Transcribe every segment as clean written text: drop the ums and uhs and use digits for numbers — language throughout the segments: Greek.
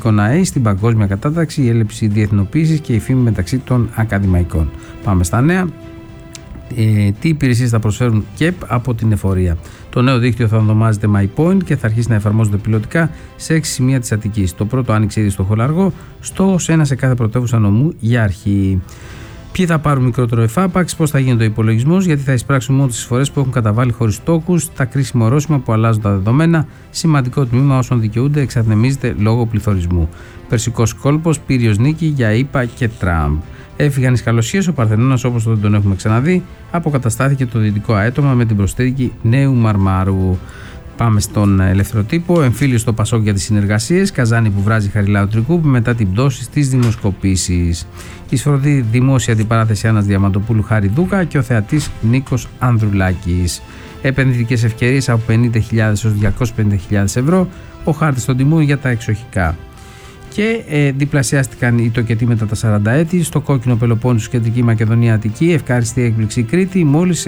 ελληνικών ΑΕΗ στην παγκόσμια κατάταξη, η έλλειψη διεθνοποίησης και η φήμη μεταξύ των ακαδημαϊκών. Πάμε στα νέα. Τι υπηρεσίες θα προσφέρουν ΚΕΠ από την εφορία. Το νέο δίκτυο θα ονομάζεται MyPoint και θα αρχίσει να εφαρμόζεται πιλωτικά σε 6 σημεία της Αττικής. Το πρώτο άνοιξε ήδη στο Χολαργό, ένα σε κάθε πρωτεύουσα νομού για αρχή. Ποιοι θα πάρουν μικρότερο εφάπαξ, πώς θα γίνεται ο υπολογισμός, γιατί θα εισπράξουν μόνο τις εισφορές που έχουν καταβάλει χωρίς τόκους, τα κρίσιμα ορόσημα που αλλάζουν τα δεδομένα. Σημαντικό τμήμα όσων δικαιούνται εξατμεμίζεται λόγω πληθωρισμού. Περσικός κόλπος, Πύριος νίκη για ΗΠΑ και Τραμπ. Έφυγαν οι σκαλωσίες, ο Παρθενώνας όπως δεν τον έχουμε ξαναδεί, αποκαταστάθηκε το δυτικό αέτομα με την προσθήκη νέου Μαρμάρου. Πάμε στον ελεύθερο τύπο. Εμφύλιο στο Πασόκ για τις συνεργασίες. Καζάνι που βράζει Χαριλάου Τρικούπη μετά την πτώση στις δημοσκοπήσεις. Εισφροντεί δημόσια αντιπαράθεση Άννας Διαμαντοπούλου Χάρη Δούκα και ο θεατής Νίκος Ανδρουλάκης. Επενδυτικές ευκαιρίες από 50.000 έως 250.000 ευρώ. Ο χάρτης των τιμών για τα εξοχικά. Και διπλασιάστηκαν οι τοκετοί μετά τα 40 έτη. Στο κόκκινο Πελοπόννησος, Κεντρική Μακεδονία, Αττική, ευχάριστη έκπληξη Κρήτη, μόλις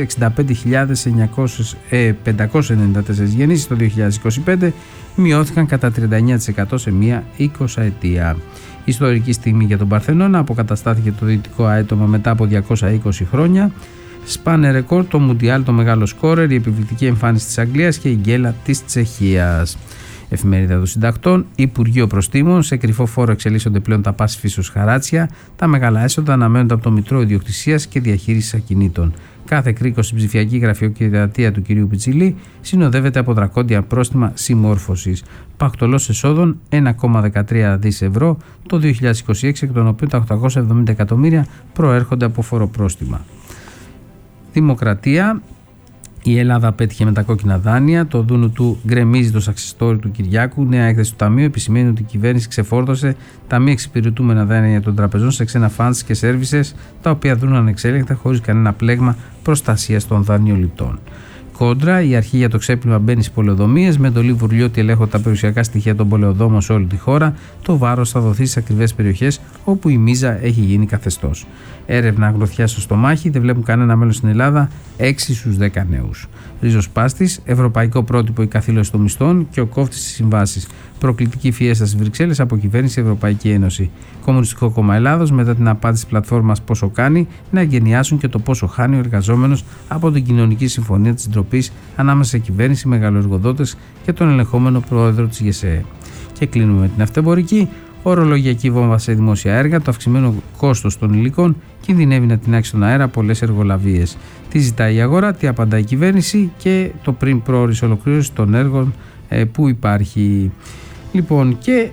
65.594 γεννήσεις το 2025 μειώθηκαν κατά 39% σε μία 20ετία. Ιστορική στιγμή για τον Παρθενώνα, αποκαταστάθηκε το δυτικό αέτομα μετά από 220 χρόνια. Σπάνε ρεκόρ το Μουντιάλ, το μεγάλο σκόρερ, η επιβλητική εμφάνιση της Αγγλίας και η γκέλα της Τσεχίας. Εφημερίδα των Συντακτών, Υπουργείο Προστίμων, σε κρυφό φόρο εξελίσσονται πλέον τα πάσης φύσεως χαράτσια, τα μεγάλα έσοδα αναμένονται από το Μητρό Ιδιοκτησίας και Διαχείρισης Ακινήτων. Κάθε κρίκος στην ψηφιακή γραφειοκρατία του κυρίου Πιτσιλή συνοδεύεται από δρακόντια πρόστιμα συμμόρφωσης. Πακτολός εσόδων 1,13 δις ευρώ το 2026, εκ των οποίων τα 870 εκατομμύρια προέρχονται από φοροπρόστιμα. Δημοκρατία. Η Ελλάδα πέτυχε με τα κόκκινα δάνεια. Το δούνου του γκρεμίζει το success story του Κυριάκου. Νέα έκθεση του Ταμείου επισημαίνει ότι η κυβέρνηση ξεφόρτωσε τα μη εξυπηρετούμενα δάνεια των τραπεζών σε ξένα funds και services, τα οποία δρούν ανεξέλεγκτα χωρίς κανένα πλέγμα προστασίας των δανειοληπτών. Κόντρα, η αρχή για το ξέπλυμα μπαίνει στις πολεοδομίες. Με εντολή Βουρλιώτη ελέγχονται τα περιουσιακά στοιχεία των πολεοδόμων σε όλη τη χώρα. Το βάρος θα δοθεί στις ακριβές περιοχές όπου η μίζα έχει γίνει καθεστώς. Έρευνα αγροθιά στο στομάχι, δεν βλέπουν κανένα μέλλον στην Ελλάδα 6 στους 10 νέους. Ρίζος Πάστης, ευρωπαϊκό πρότυπο η καθήλωση των μισθών και ο κόφτης στις συμβάσεις. Προκλητική φιέστα στις Βρυξέλλες από κυβέρνηση Ευρωπαϊκή Ένωση. Κομμουνιστικό Κόμμα Ελλάδος, μετά την απάντηση της πλατφόρμας Πόσο κάνει, να εγκαινιάσουν και το πόσο χάνει ο εργαζόμενος από την κοινωνική συμφωνία της ντροπής ανάμεσα σε κυβέρνηση, μεγαλοεργοδότες και τον ελεγχόμενο πρόεδρο της ΓΕΣΕΕ. Και κλείνουμε με την αυτεμπορική. Ορολογιακή βόμβα σε δημόσια έργα, το αυξημένο κόστος των υλικών κινδυνεύει να τεινάξει στον αέρα πολλές εργολαβίες. Τι ζητάει η αγορά, τι απαντάει η κυβέρνηση και το πριν πρόωρης ολοκλήρωση των έργων που υπάρχει. Λοιπόν, και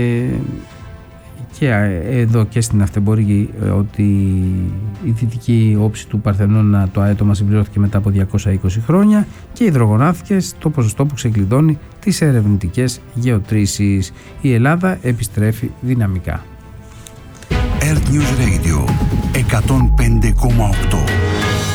εδώ και στην αυτεμπορική, ότι η δυτική όψη του Παρθενώνα, το αέτομα συμπληρώθηκε μετά από 220 χρόνια και υδρογονάθηκε στο ποσοστό που ξεκλειδώνει τις ερευνητικές γεωτρήσεις. Η Ελλάδα επιστρέφει δυναμικά. Earth News Radio 105,8